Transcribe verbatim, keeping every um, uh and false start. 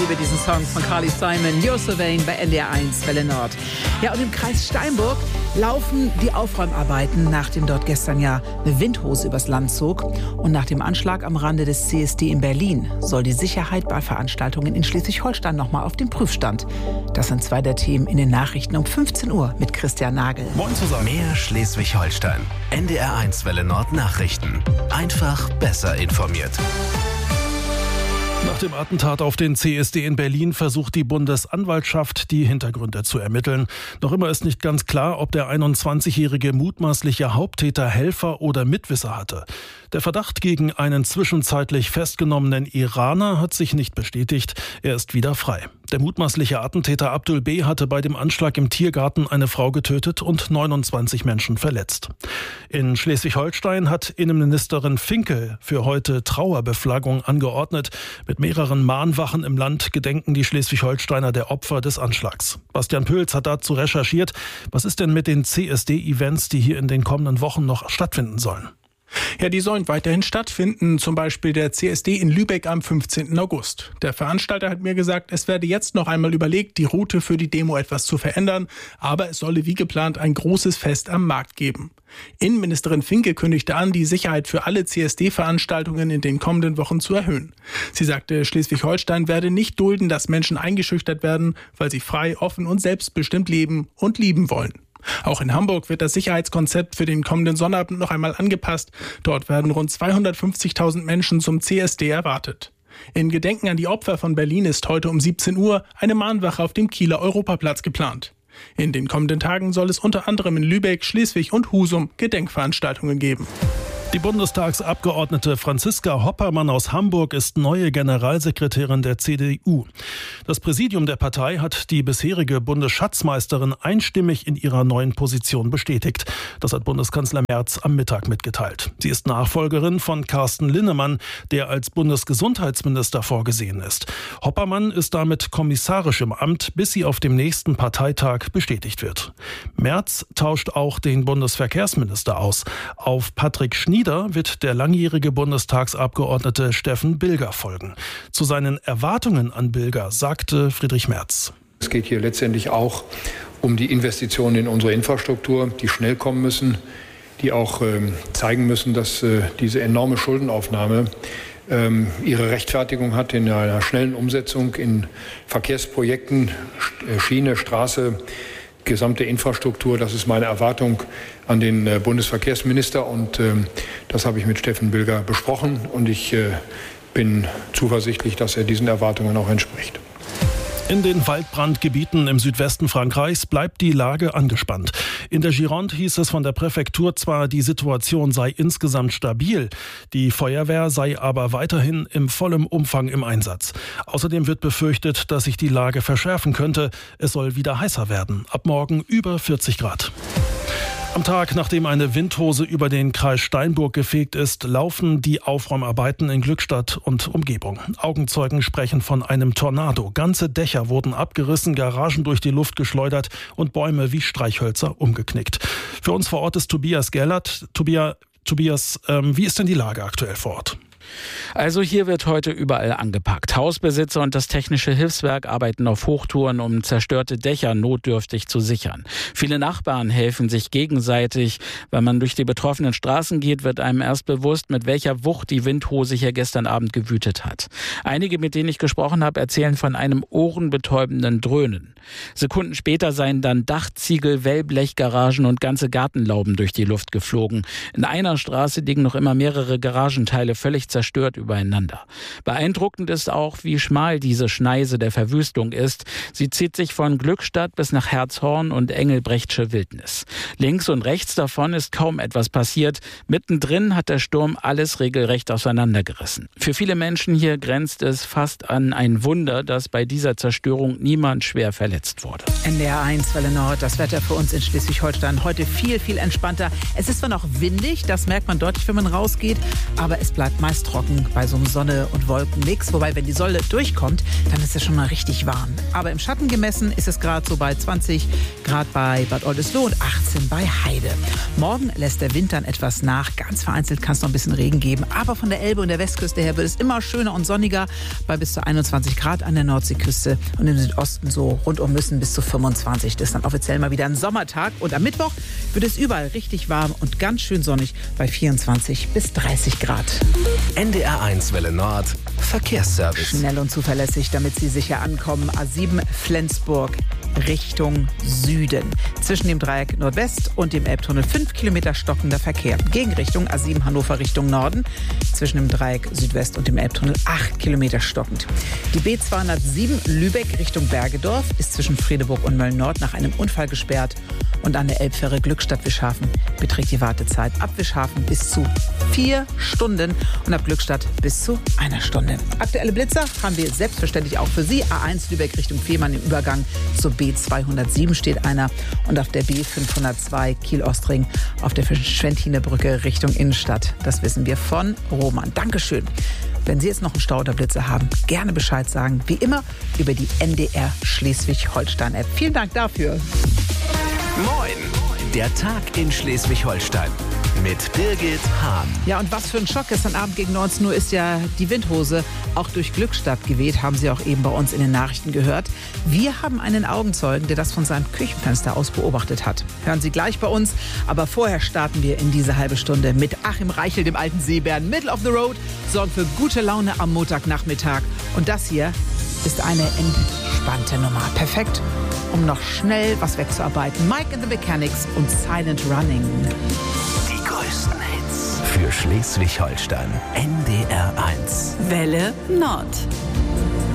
liebe diesen Song von Carly Simon, You're So Vain bei N D R eins Welle Nord. Ja, und im Kreis Steinburg laufen die Aufräumarbeiten, nachdem dort gestern ja eine Windhose übers Land zog. Und nach dem Anschlag am Rande des C S D in Berlin soll die Sicherheit bei Veranstaltungen in Schleswig-Holstein nochmal auf den Prüfstand. Das sind zwei der Themen in den Nachrichten um fünfzehn Uhr mit Christian Nagel. Moin zusammen. Mehr Schleswig-Holstein. N D R eins Welle Nord Nachrichten. Einfach besser informiert. Nach dem Attentat auf den C S D in Berlin versucht die Bundesanwaltschaft, die Hintergründe zu ermitteln. Noch immer ist nicht ganz klar, ob der einundzwanzigjährige mutmaßliche Haupttäter Helfer oder Mitwisser hatte. Der Verdacht gegen einen zwischenzeitlich festgenommenen Iraner hat sich nicht bestätigt. Er ist wieder frei. Der mutmaßliche Attentäter Abdul B. hatte bei dem Anschlag im Tiergarten eine Frau getötet und neunundzwanzig Menschen verletzt. In Schleswig-Holstein hat Innenministerin Finkel für heute Trauerbeflaggung angeordnet. Mit mehreren Mahnwachen im Land gedenken die Schleswig-Holsteiner der Opfer des Anschlags. Bastian Pöls hat dazu recherchiert. Was ist denn mit den C S D-Events, die hier in den kommenden Wochen noch stattfinden sollen? Ja, die sollen weiterhin stattfinden, zum Beispiel der C S D in Lübeck am fünfzehnten August. Der Veranstalter hat mir gesagt, es werde jetzt noch einmal überlegt, die Route für die Demo etwas zu verändern, aber es solle wie geplant ein großes Fest am Markt geben. Innenministerin Finke kündigte an, die Sicherheit für alle C S D-Veranstaltungen in den kommenden Wochen zu erhöhen. Sie sagte, Schleswig-Holstein werde nicht dulden, dass Menschen eingeschüchtert werden, weil sie frei, offen und selbstbestimmt leben und lieben wollen. Auch in Hamburg wird das Sicherheitskonzept für den kommenden Sonnabend noch einmal angepasst. Dort werden rund zweihundertfünfzigtausend Menschen zum C S D erwartet. In Gedenken an die Opfer von Berlin ist heute um siebzehn Uhr eine Mahnwache auf dem Kieler Europaplatz geplant. In den kommenden Tagen soll es unter anderem in Lübeck, Schleswig und Husum Gedenkveranstaltungen geben. Die Bundestagsabgeordnete Franziska Hoppermann aus Hamburg ist neue Generalsekretärin der C D U. Das Präsidium der Partei hat die bisherige Bundesschatzmeisterin einstimmig in ihrer neuen Position bestätigt. Das hat Bundeskanzler Merz am Mittag mitgeteilt. Sie ist Nachfolgerin von Carsten Linnemann, der als Bundesgesundheitsminister vorgesehen ist. Hoppermann ist damit kommissarisch im Amt, bis sie auf dem nächsten Parteitag bestätigt wird. Merz tauscht auch den Bundesverkehrsminister aus. Auf Patrick Schnieder wird der langjährige Bundestagsabgeordnete Steffen Bilger folgen. Zu seinen Erwartungen an Bilger sagte Friedrich Merz: Es geht hier letztendlich auch um die Investitionen in unsere Infrastruktur, die schnell kommen müssen, die auch äh, zeigen müssen, dass äh, diese enorme Schuldenaufnahme äh, ihre Rechtfertigung hat in einer schnellen Umsetzung in Verkehrsprojekten, Schiene, Straße, gesamte Infrastruktur. Das ist meine Erwartung an den äh, Bundesverkehrsminister und äh, das habe ich mit Steffen Bilger besprochen und ich äh, bin zuversichtlich, dass er diesen Erwartungen auch entspricht. In den Waldbrandgebieten im Südwesten Frankreichs bleibt die Lage angespannt. In der Gironde hieß es von der Präfektur zwar, die Situation sei insgesamt stabil, die Feuerwehr sei aber weiterhin im vollen Umfang im Einsatz. Außerdem wird befürchtet, dass sich die Lage verschärfen könnte. Es soll wieder heißer werden. Ab morgen über vierzig Grad. Am Tag, nachdem eine Windhose über den Kreis Steinburg gefegt ist, laufen die Aufräumarbeiten in Glückstadt und Umgebung. Augenzeugen sprechen von einem Tornado. Ganze Dächer wurden abgerissen, Garagen durch die Luft geschleudert und Bäume wie Streichhölzer umgeknickt. Für uns vor Ort ist Tobias Gerlert. Tobias, Tobias ähm, wie ist denn die Lage aktuell vor Ort? Also hier wird heute überall angepackt. Hausbesitzer und das Technische Hilfswerk arbeiten auf Hochtouren, um zerstörte Dächer notdürftig zu sichern. Viele Nachbarn helfen sich gegenseitig. Wenn man durch die betroffenen Straßen geht, wird einem erst bewusst, mit welcher Wucht die Windhose hier gestern Abend gewütet hat. Einige, mit denen ich gesprochen habe, erzählen von einem ohrenbetäubenden Dröhnen. Sekunden später seien dann Dachziegel, Wellblechgaragen und ganze Gartenlauben durch die Luft geflogen. In einer Straße liegen noch immer mehrere Garagenteile völlig zerstört übereinander. Beeindruckend ist auch, wie schmal diese Schneise der Verwüstung ist. Sie zieht sich von Glückstadt bis nach Herzhorn und Engelbrechtsche Wildnis. Links und rechts davon ist kaum etwas passiert. Mittendrin hat der Sturm alles regelrecht auseinandergerissen. Für viele Menschen hier grenzt es fast an ein Wunder, dass bei dieser Zerstörung niemand schwer verletzt wurde. N D R eins Welle Nord, das Wetter für uns in Schleswig-Holstein heute viel, viel entspannter. Es ist zwar noch windig, das merkt man deutlich, wenn man rausgeht, aber es bleibt meist ganz trocken bei so einem Sonne- und Wolkenmix. Wobei, wenn die Sonne durchkommt, dann ist es schon mal richtig warm. Aber im Schatten gemessen ist es gerade so bei zwanzig Grad bei Bad Oldesloe und achtzehn bei Heide. Morgen lässt der Wind dann etwas nach. Ganz vereinzelt kann es noch ein bisschen Regen geben. Aber von der Elbe und der Westküste her wird es immer schöner und sonniger bei bis zu einundzwanzig Grad an der Nordseeküste und im Südosten so rund um Müssen bis zu fünfundzwanzig. Das ist dann offiziell mal wieder ein Sommertag. Und am Mittwoch wird es überall richtig warm und ganz schön sonnig bei vierundzwanzig bis dreißig Grad. N D R eins Welle Nord, Verkehrsservice. Schnell und zuverlässig, damit Sie sicher ankommen. A sieben Flensburg Richtung Süden. Zwischen dem Dreieck Nordwest und dem Elbtunnel fünf Kilometer stockender Verkehr. Gegenrichtung A sieben Hannover Richtung Norden. Zwischen dem Dreieck Südwest und dem Elbtunnel acht Kilometer stockend. Die B zweihundertsieben Lübeck Richtung Bergedorf ist zwischen Fredeburg und Mölln-Nord nach einem Unfall gesperrt. Und an der Elbfähre Glückstadt-Wischhafen beträgt die Wartezeit ab Wischhafen bis zu vier Stunden und ab Glückstadt bis zu einer Stunde. Aktuelle Blitzer haben wir selbstverständlich auch für Sie. A eins Lübeck Richtung Fehmarn im Übergang zur B zweihundertsieben steht einer und auf der B fünfhundertzwei Kiel-Ostring auf der Schwentiner Brücke Richtung Innenstadt. Das wissen wir von Roman. Dankeschön. Wenn Sie jetzt noch einen Stau oder Blitzer haben, gerne Bescheid sagen. Wie immer über die N D R Schleswig-Holstein-App. Vielen Dank dafür. Moin, der Tag in Schleswig-Holstein mit Birgit Hahn. Ja, und was für ein Schock. Gestern Abend gegen neunzehn Uhr ist ja die Windhose auch durch Glückstadt geweht, haben Sie auch eben bei uns in den Nachrichten gehört. Wir haben einen Augenzeugen, der das von seinem Küchenfenster aus beobachtet hat. Hören Sie gleich bei uns, aber vorher starten wir in diese halbe Stunde mit Achim Reichel, dem alten Seebären. Middle of the Road sorgt für gute Laune am Montagnachmittag. Und das hier ist eine entspannte Nummer. Perfekt, um noch schnell was wegzuarbeiten. Mike and the Mechanics und Silent Running. Die größten Hits für Schleswig-Holstein. N D R eins. Welle Nord.